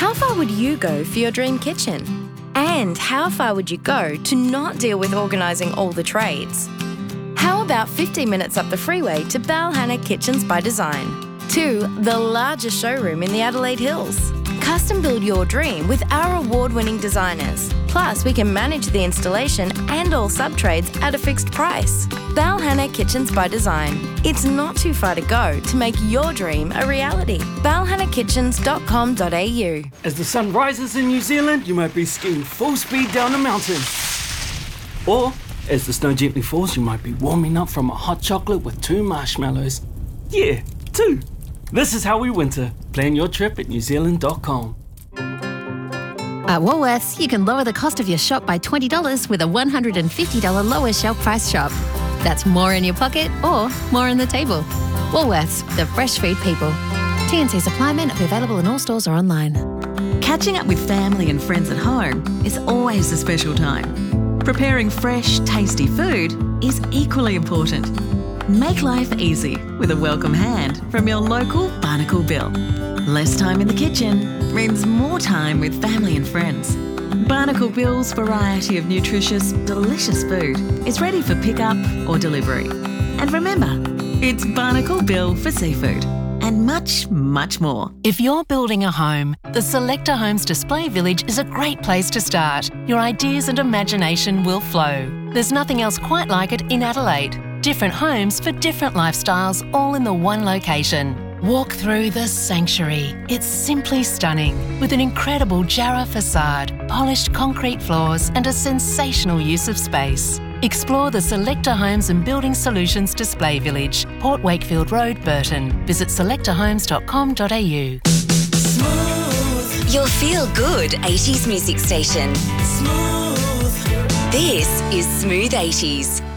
How far would you go for your dream kitchen? And how far would you go to not deal with organising all the trades? How about 15 minutes up the freeway to Balhanna Kitchens by Design? To the largest showroom in the Adelaide Hills. Custom build your dream with our award-winning designers. Plus, we can manage the installation and all sub-trades at a fixed price. Balhanna Kitchens by Design. It's not too far to go to make your dream a reality. balhannakitchens.com.au. As the sun rises in New Zealand, you might be skiing full speed down a mountain. Or, as the snow gently falls, you might be warming up from a hot chocolate with 2 marshmallows. Yeah, 2. This is how we winter. Plan your trip at newzealand.com. At Woolworths, you can lower the cost of your shop by $20 with a $150 lower shelf price shop. That's more in your pocket or more on the table. Woolworths, the fresh food people. T&C supply may not be available in all stores or online. Catching up with family and friends at home is always a special time. Preparing fresh, tasty food is equally important. Make life easy with a welcome hand from your local Barnacle Bill. Less time in the kitchen means more time with family and friends. Barnacle Bill's variety of nutritious, delicious food is ready for pickup or delivery. And remember, it's Barnacle Bill for seafood and much, much more. If you're building a home, the Selector Homes Display Village is a great place to start. Your ideas and imagination will flow. There's nothing else quite like it in Adelaide. Different homes for different lifestyles, all in the one location. Walk through the sanctuary. It's simply stunning, with an incredible Jarrah facade, polished concrete floors and a sensational use of space. Explore the Selector Homes and Building Solutions Display Village, Port Wakefield Road, Burton. Visit selectorhomes.com.au. Your feel-good 80s music station. Smooth. This is Smooth 80s.